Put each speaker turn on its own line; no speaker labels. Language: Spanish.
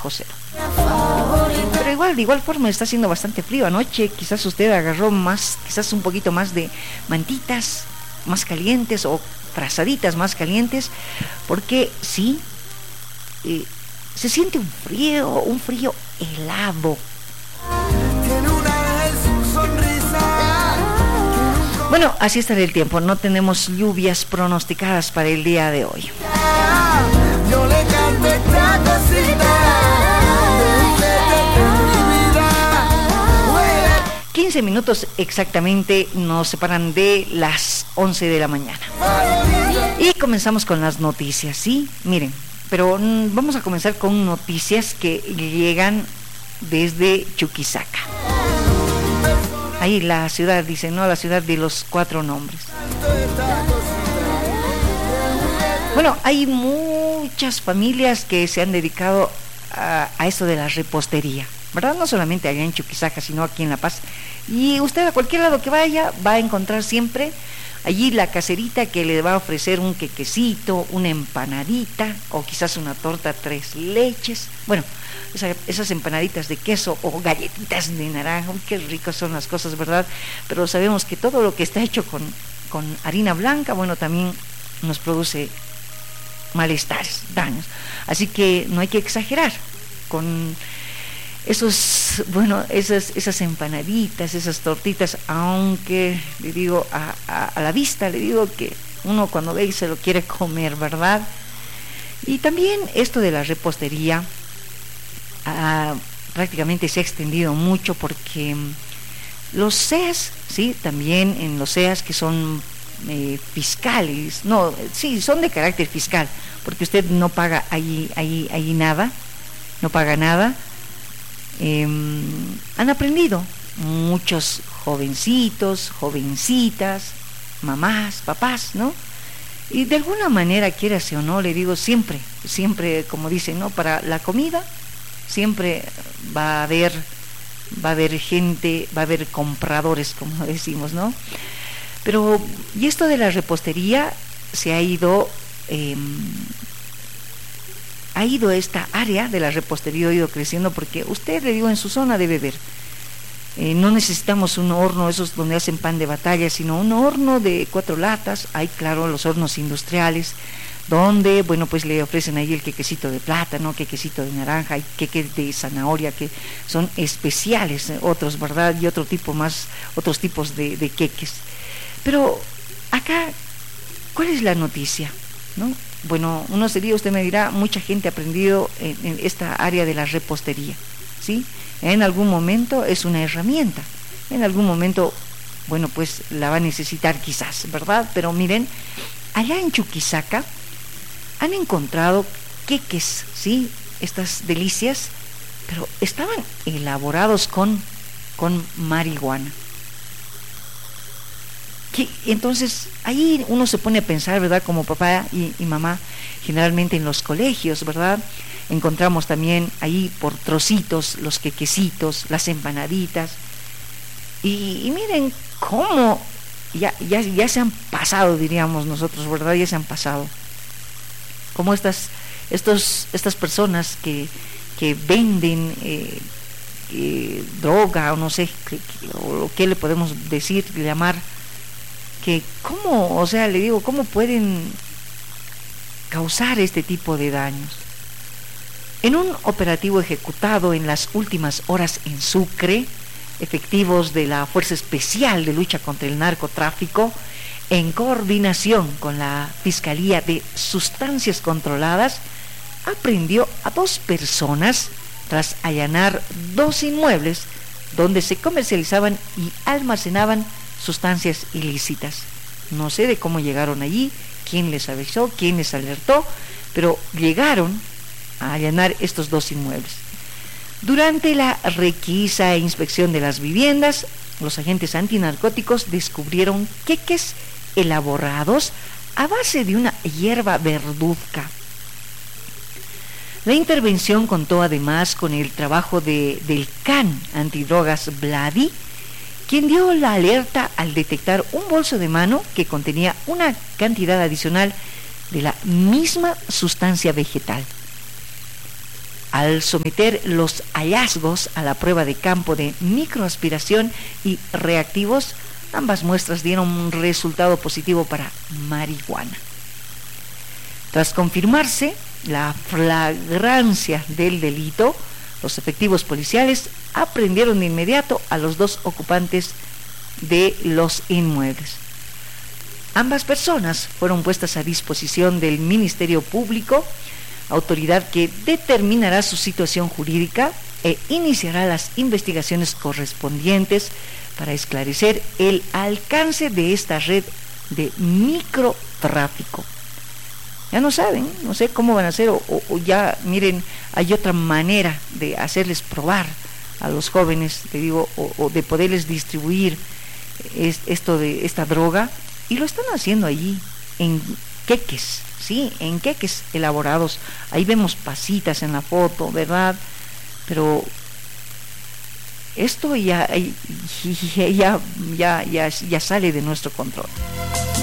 bajo cero. Pero de igual forma está haciendo bastante frío. Anoche quizás usted agarró quizás un poquito más de mantitas más calientes o frazaditas más calientes, porque sí, se siente un frío helado. Bueno, así estará el tiempo. No tenemos lluvias pronosticadas para el día de hoy. Yo le canto esta cosita. 15 minutos exactamente nos separan de las 11 de la mañana. Y comenzamos con las noticias, ¿sí? Miren, pero vamos a comenzar con noticias que llegan desde Chuquisaca. Ahí la ciudad, dicen, ¿no? La ciudad de los 4 nombres. Bueno, hay muchas familias que se han dedicado a esto de la repostería, ¿verdad? No solamente allá en Chuquisaca, sino aquí en La Paz. Y usted a cualquier lado que vaya va a encontrar siempre allí la caserita que le va a ofrecer un quequecito, una empanadita o quizás una torta 3 leches. Bueno, esas empanaditas de queso o galletitas de naranja, uy, qué ricas son las cosas, ¿verdad? Pero sabemos que todo lo que está hecho con harina blanca, bueno, también nos produce malestares, daños. Así que no hay que exagerar con esas empanaditas, esas tortitas, aunque le digo a la vista, le digo que uno cuando ve y se lo quiere comer, ¿verdad? Y también esto de la repostería prácticamente se ha extendido mucho porque los CEAS, sí, también en los CEAS que son fiscales, no, sí, son de carácter fiscal, porque usted no paga ahí nada, no paga nada. Han aprendido muchos jovencitos, jovencitas, mamás, papás, ¿no? Y de alguna manera, quiérase o no, le digo, siempre, como dicen, ¿no? Para la comida, siempre va a haber gente, va a haber compradores, como decimos, ¿no? Pero, y esto de la repostería se ha ido esta área de la repostería, ha ido creciendo, porque usted, le digo, en su zona debe ver, no necesitamos un horno, esos donde hacen pan de batalla, sino un horno de 4 latas, hay, claro, los hornos industriales, donde, bueno, pues le ofrecen ahí el quequecito de plátano, quequecito de naranja, hay queques de zanahoria que son especiales, otros, ¿verdad? Y otros tipos de queques. Pero acá, ¿cuál es la noticia? ¿No? Bueno, usted me dirá, mucha gente ha aprendido en esta área de la repostería, ¿sí? En algún momento es una herramienta, en algún momento, bueno, pues la va a necesitar quizás, ¿verdad? Pero miren, allá en Chuquisaca han encontrado queques, ¿sí? Estas delicias, pero estaban elaborados con marihuana. Entonces ahí uno se pone a pensar, ¿verdad? Como papá y mamá, generalmente en los colegios, ¿verdad? Encontramos también ahí por trocitos los quequecitos, las empanaditas, y miren cómo ya se han pasado, diríamos nosotros, ¿verdad? Ya se han pasado. Como estas personas que venden droga, o no sé qué le podemos decir, llamar, que cómo, o sea, le digo, cómo pueden causar este tipo de daños. En un operativo ejecutado en las últimas horas en Sucre, efectivos de la Fuerza Especial de Lucha contra el Narcotráfico, en coordinación con la Fiscalía de Sustancias Controladas, aprehendió a 2 personas tras allanar 2 inmuebles donde se comercializaban y almacenaban sustancias ilícitas. No sé de cómo llegaron allí, quién les avisó, quién les alertó, pero llegaron a allanar estos 2 inmuebles. Durante la requisa e inspección de las viviendas, los agentes antinarcóticos descubrieron queques elaborados a base de una hierba verduzca. La intervención contó además con el trabajo del CAN antidrogas Vladi, quien dio la alerta al detectar un bolso de mano que contenía una cantidad adicional de la misma sustancia vegetal. Al someter los hallazgos a la prueba de campo de microaspiración y reactivos, ambas muestras dieron un resultado positivo para marihuana. Tras confirmarse la flagrancia del delito, los efectivos policiales aprendieron de inmediato a los dos ocupantes de los inmuebles. Ambas personas fueron puestas a disposición del Ministerio Público, autoridad que determinará su situación jurídica e iniciará las investigaciones correspondientes para esclarecer el alcance de esta red de microtráfico. Ya no saben, no sé cómo van a hacer, o ya, miren, hay otra manera de hacerles probar a los jóvenes, te digo, o de poderles distribuir esto de esta droga, y lo están haciendo allí, en queques, ¿sí? En queques elaborados. Ahí vemos pasitas en la foto, ¿verdad? Pero esto ya sale de nuestro control.